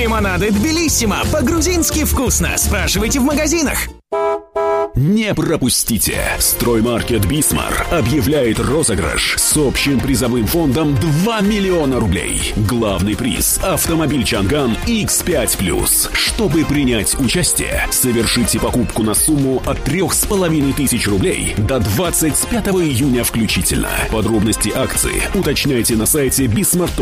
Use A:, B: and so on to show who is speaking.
A: Лимонады Тбилиссимо. По-грузински вкусно. Спрашивайте в магазинах.
B: Не пропустите! Строймаркет «Бисмар» объявляет розыгрыш с общим призовым фондом 2 миллиона рублей. Главный приз – автомобиль «Чанган» X5+. Чтобы принять участие, совершите покупку на сумму от 3500 рублей до 25 июня включительно. Подробности акции уточняйте на сайте bismart.ru.